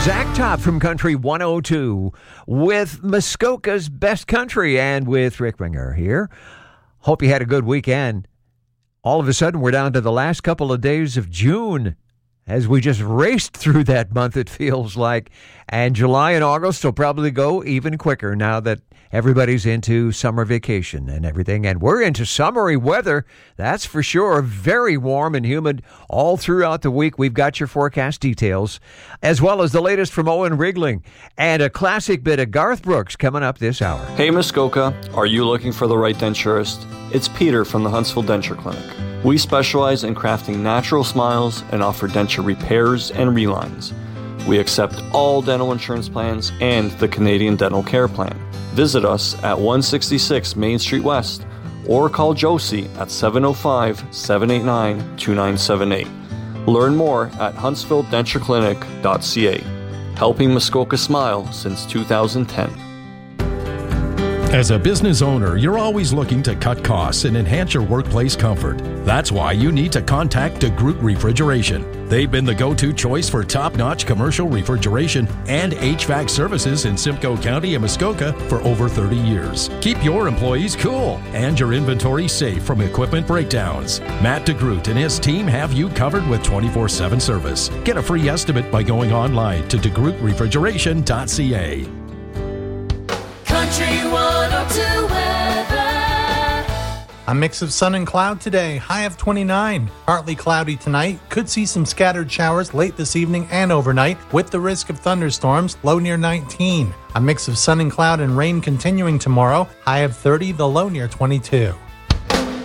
Zach Top from Country 102 with Muskoka's Best Country and with Rick Ringer here. Hope you had a good weekend. All of a sudden, we're down to the last couple of days of June as we just raced through that month, it feels like. And July and August will probably go even quicker now that everybody's into summer vacation and everything. And we're into summery weather, that's for sure. Very warm and humid all throughout the week. We've got your forecast details, as well as the latest from Owen Rigling and a classic bit of Garth Brooks coming up this hour. Hey Muskoka, are you looking for the right denturist? It's Peter from the Huntsville Denture Clinic. We specialize in crafting natural smiles and offer denture repairs and relines. We accept all dental insurance plans and the Canadian Dental Care Plan. Visit us at 166 Main Street West or call Josie at 705-789-2978. Learn more at huntsvilledentureclinic.ca. Helping Muskoka smile since 2010. As a business owner, you're always looking to cut costs and enhance your workplace comfort. That's why you need to contact DeGroot Refrigeration. They've been the go-to choice for top-notch commercial refrigeration and HVAC services in Simcoe County and Muskoka for over 30 years. Keep your employees cool and your inventory safe from equipment breakdowns. Matt DeGroot and his team have you covered with 24/7 service. Get a free estimate by going online to DeGrootRefrigeration.ca. Country 102 weather. A mix of sun and cloud today, high of 29. Partly cloudy tonight, could see some scattered showers late this evening and overnight with the risk of thunderstorms, low near 19. A mix of sun and cloud and rain continuing tomorrow, high of 30, the low near 22.